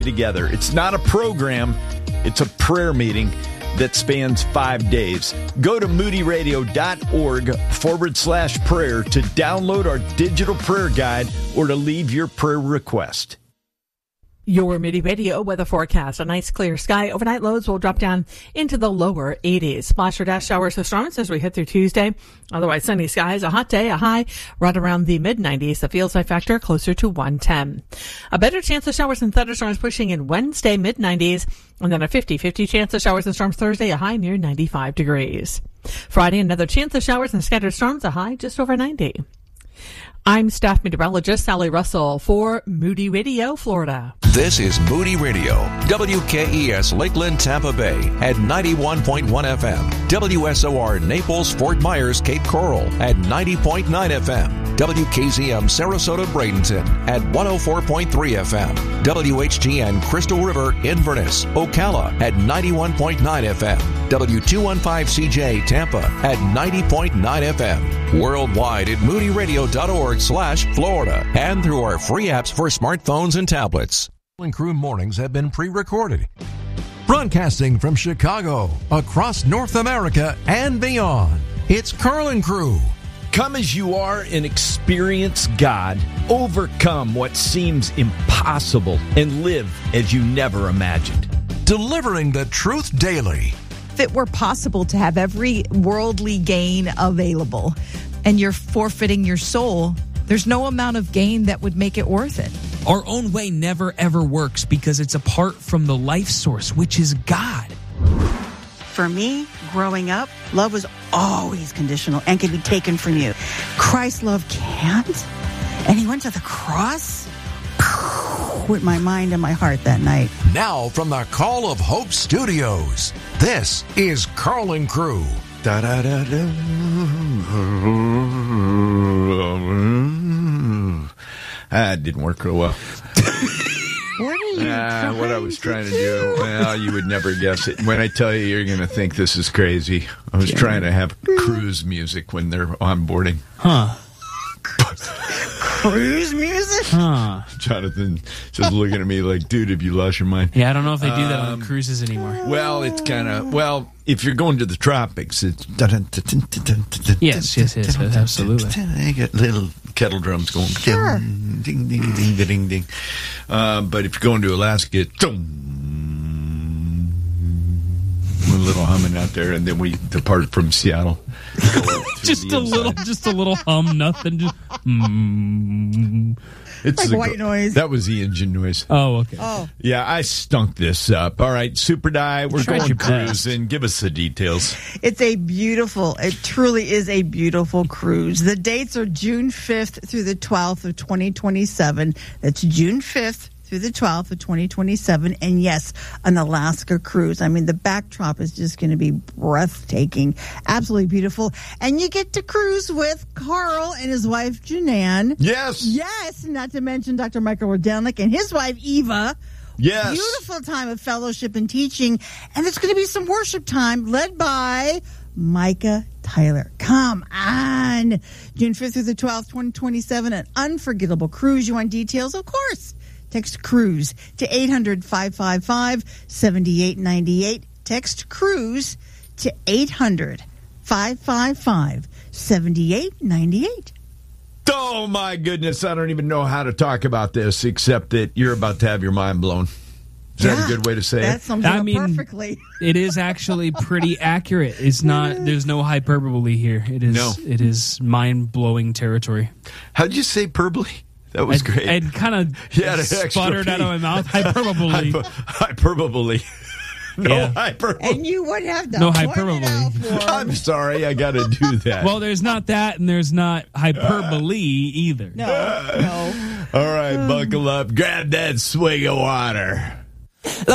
together. It's not a program, it's a prayer meeting that spans 5 days. Go to moodyradio.org/prayer to download our digital prayer guide or to leave your prayer request. Your Moody Radio weather forecast. A nice clear sky. Overnight lows will drop down into the lower 80s. Splash or dash showers or storms as we head through Tuesday. Otherwise sunny skies. A hot day, a high right around the mid-90s. The feels like factor closer to 110. A better chance of showers and thunderstorms pushing in Wednesday, mid-90s. And then a 50-50 chance of showers and storms Thursday, a high near 95 degrees. Friday, another chance of showers and scattered storms, a high just over 90. I'm staff meteorologist Sally Russell for Moody Radio, Florida. This is Moody Radio, WKES Lakeland, Tampa Bay at 91.1 FM, WSOR Naples, Fort Myers, Cape Coral at 90.9 FM, WKZM Sarasota, Bradenton at 104.3 FM, WHGN Crystal River, Inverness, Ocala at 91.9 FM, W215CJ Tampa at 90.9 FM, worldwide at moodyradio.org/Florida, and through our free apps for smartphones and tablets. Crew mornings have been pre-recorded. Broadcasting from Chicago, across North America and beyond, it's Carlin Crew. Come as you are and experience God. Overcome what seems impossible and live as you never imagined. Delivering the truth daily. If it were possible to have every worldly gain available and you're forfeiting your soul, there's no amount of gain that would make it worth it. Our own way never ever works because it's apart from the life source, which is God. For me, growing up, love was always conditional and could be taken from you. Christ's love can't. And he went to the cross with my mind and my heart that night. Now from the Call of Hope Studios, this is Carlin Crew. That didn't work real well. What are you what I was trying to do, well, you would never guess it. When I tell you, you're going to think this is crazy. I was trying to have cruise music when they're onboarding. Huh. Cruise music? Huh. Jonathan just looking at me like, dude, have you lost your mind? Yeah, I don't know if they do that on cruises anymore. Well, it's kind of, if you're going to the tropics, it's... Yes, absolutely. I got little kettle drums going. Sure. Ding, ding, ding, ding, ding, ding. But if you're going to Alaska, it's... a little humming out there, and then we depart from Seattle. just a little hum, nothing. Just It's like white noise. That was the engine noise. Oh, okay. Oh. Yeah, I stunk this up. All right, Super Die, we're Tried going your best. cruising. Give us the details. It truly is a beautiful cruise. The dates are June 5th through the 12th of 2027. That's June 5th through the 12th of 2027. And yes, an Alaska cruise. I mean, the backdrop is just going to be breathtaking. Absolutely beautiful. And you get to cruise with Carl and his wife, Janan. Yes. Yes, not to mention Dr. Michael Rodelnik and his wife, Eva. Yes. Beautiful time of fellowship and teaching. And there's going to be some worship time led by Micah Tyler. Come on. June 5th through the 12th, 2027. An unforgettable cruise. You want details? Of course. Text CRUISE to 800-555-7898. Text CRUISE to 800-555-7898. Oh, my goodness. I don't even know how to talk about this except that you're about to have your mind blown. Is that a good way to say that it? sums it up perfectly. It is actually pretty accurate. It's not. There's no hyperbole here. It is. No. It is mind-blowing territory. How did you say hyperbole? That was great. It kind of sputtered out of my mouth. Hyperbole. Hyperbole. No hyperbole. And you would have to No point hyperbole. it out for him. I'm sorry, I got to do that. Well, there's not that, and there's not hyperbole either. No. All right, buckle up. Grab that swig of water.